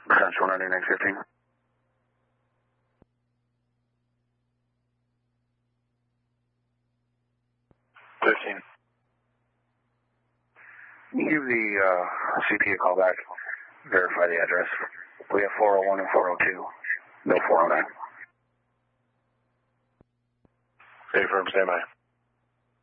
Central 9915. 15. Give the CP a call back. Verify the address. We have 401 and 402. No 409. Okay, firm, stand by.